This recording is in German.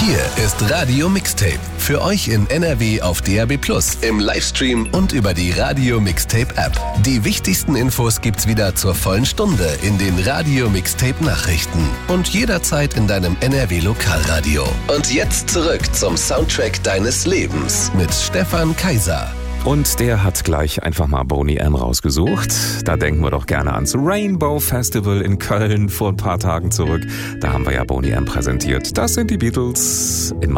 Hier ist Radio Mixtape. Für euch in NRW auf DAB+, im Livestream und über die Radio Mixtape App. Die wichtigsten Infos gibt's wieder zur vollen Stunde in den Radio Mixtape Nachrichten und jederzeit in deinem NRW Lokalradio. Und jetzt zurück zum Soundtrack deines Lebens mit Stefan Kaiser. Und der hat gleich einfach mal Boney M rausgesucht. Da denken wir doch gerne ans Rainbow Festival in Köln vor ein paar Tagen zurück. Da haben wir ja Boney M präsentiert. Das sind die Beatles in